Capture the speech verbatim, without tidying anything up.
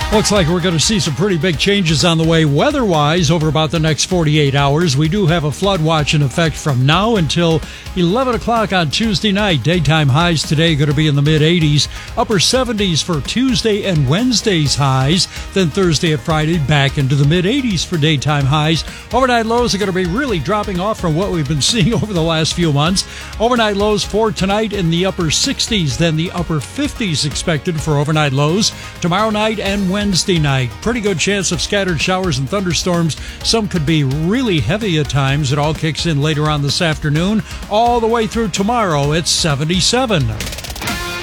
Looks like we're going to see some pretty big changes on the way weather-wise over about the next forty-eight hours. We do have a flood watch in effect from now until eleven o'clock on Tuesday night. Daytime highs today going to be in the mid-eighties, upper seventies for Tuesday and Wednesday's highs. Then Thursday and Friday back into the mid-eighties for daytime highs. Overnight lows are going to be really dropping off from what we've been seeing over the last few months. Overnight lows for tonight in the upper sixties, then the upper fifties expected for overnight lows tomorrow night and Wednesday. Wednesday night. Pretty good chance of scattered showers and thunderstorms. Some could be really heavy at times. It all kicks in later on this afternoon. All the way through tomorrow, it's seventy-seven.